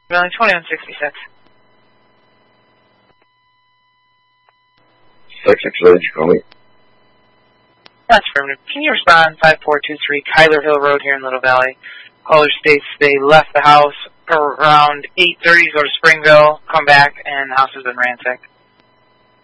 Building 2166. 660, did you call me? That's affirmative. Can you respond 5423 Kyler Hill Road here in Little Valley? Caller states they left the house around 8:30 to go to Springville, come back, and the house has been ransacked.